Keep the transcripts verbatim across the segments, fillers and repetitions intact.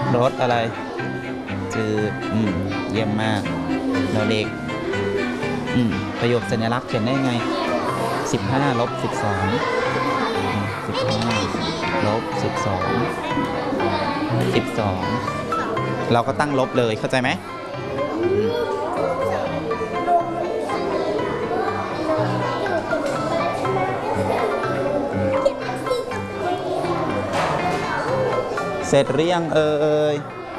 รถอะไรจืดอืมเยี่ยมมากเราเด็กอืมประโยคสัญลักษณ์เขียนได้ไงสิบห้าลบสิบสองสิบห้าลบสิบสองสิบสองเราก็ตั้งลบเลยเข้าใจไหมเสร็จหรือยังเอ่ย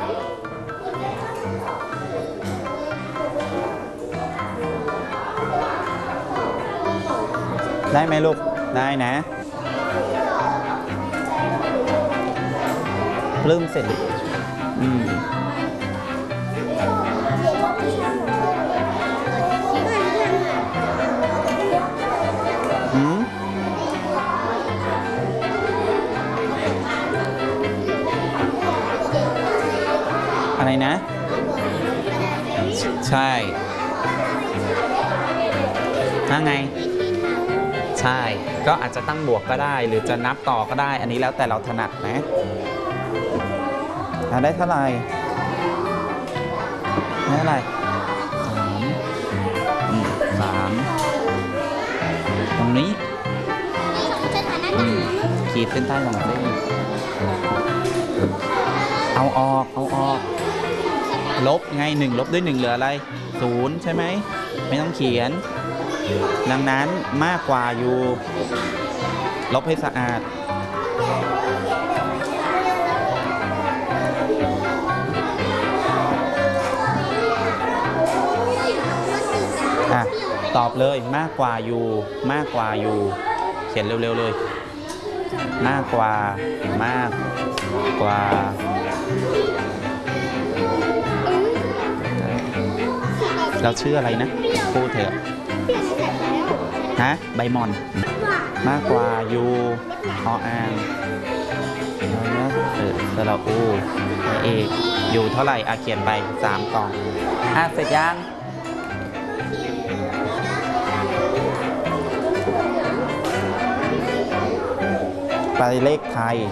ได้ไหมลูกได้นะปลื้มเสร็จอืมอืมอะไรนะใช่ถ้าไงใช่ก็อาจจะตั้งบวกก็ได้หรือจะนับต่อก็ได้อันนี้แล้วแต่เราถนัดนะได้เท่าไหร่ได้เท่าไหร่สามอืมสามตรงนี้ขีดเส้นใต้ลงมาได้เอาออกเอาออกลบไงหนึ่งลบด้วยหนึ่งเหลืออะไรศูนย์ใช่ไหมไม่ต้องเขียนดังนั้นมากกว่าอยู่ลบให้สะอาดอ่ะตอบเลยมากกว่าอยู่มากกว่าอยู่เขียนเร็วๆเลยมากกว่ามากกว่าเราชื่ออะไรนะพูดเถอะฮะใบหม่อนมากกว่ายูออ่างเออสระอูเอกอยู่เท่าไหร่อาเขียนไปสามกล่องอ่ะเสร็จยังไปเลขไทย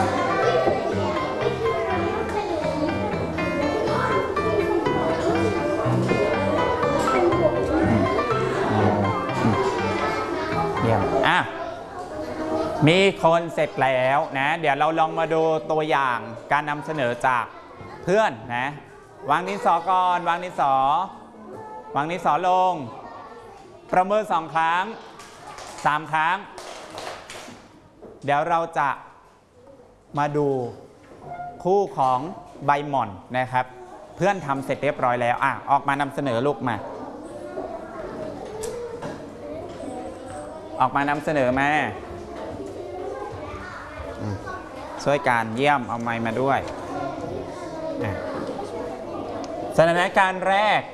อ่ะมีคนเสร็จแล้วนะเดี๋ยวเราลองมาดูตัวอย่างการนำเสนอจากเพื่อนนะวางดินสอก่อนวางดินสอวางดินสอลงประเมินสองครั้งสามครั้งเดี๋ยวเราจะมาดูคู่ของใบหม่อนนะครับเพื่อนทำเสร็จเรียบร้อยแล้วอ่ะออกมานำเสนอลูกมาออกมานำเสนอมาช่วยการเยี่ยมเอาไมค์มาด้วยสถานการณ์แรก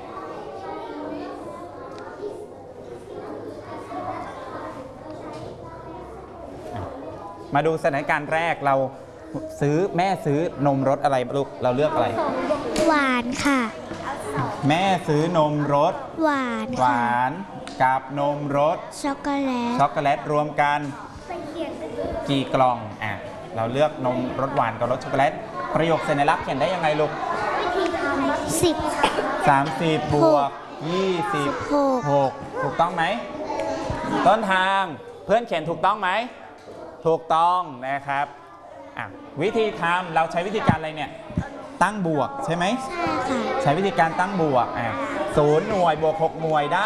มาดูสถานการณ์แรกเราซื้อแม่ซื้อนมรสอะไรลูกเราเลือกอะไรหวานค่ะแม่ซื้อนมรสหวานหวานกับนมรสช็อกโกแลตช็อกโกแลตรวมกันกี่กล่องอ่ะเราเลือกนมรสหวานกับรสช็อกโกแลตประโยคสัญลักษณ์เขียนได้ยังไงลูกสิบสามสิบบวกยี่สิบหกถูกต้องไหมต้นทางเพื่อนเขียนถูกต้องไหมถูกต้องนะครับอ่ะวิธีทำเราใช้วิธีการอะไรเนี่ยตั้งบวกใช่ไหมใช่ค่ะใช้วิธีการตั้งบวกอ่ะศูนย์หน่วยบวกหกหน่วยได้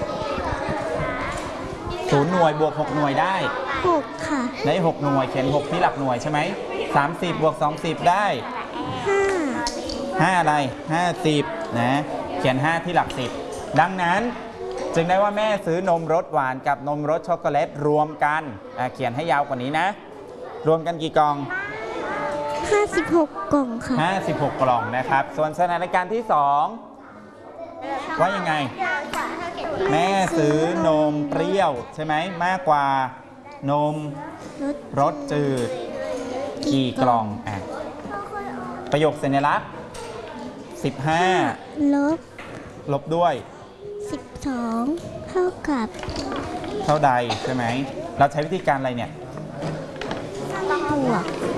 ศูนย์หน่วยบวกหกหน่วยได้หกค่ะได้หกหน่วยเขียนหกที่หลักหน่วยใช่ไหมสามสิบบวกสองสิบได้ห้าห้าอะไรห้าสิบนะเขียนห้าที่หลักสิบดังนั้นจึงได้ว่าแม่ซื้อนมรสหวานกับนมรสช็อกโกแลตรวมกันเขียนให้ยาวกว่านี้นะรวมกันกี่กล่องห้าสิบหกกล่องค่ะห้าสิบหกกล่องนะครับส่วนสถานการณ์ที่สองว่ายังไงแม่ซื้อนมเปรี้ยวใช่ไหมมากกว่านมรสจืดกี่กล่องอ่ะประโยคสัญลักษณ์สิบห้าลบลบด้วยสิบสองเท่ากับเท่าใดใช่ไหมเราใช้วิธีการอะไรเนี่ยบวก